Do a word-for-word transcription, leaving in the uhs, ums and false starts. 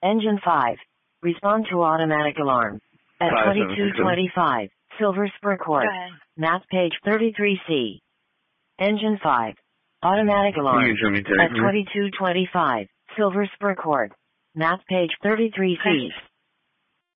Engine five. Respond to automatic alarm. At twenty-two twenty-five, Silver Spur Court. Map page thirty-three C. Engine five. Automatic alarm. At twenty-two twenty-five, Silver Spur Court. Map page thirty-three C.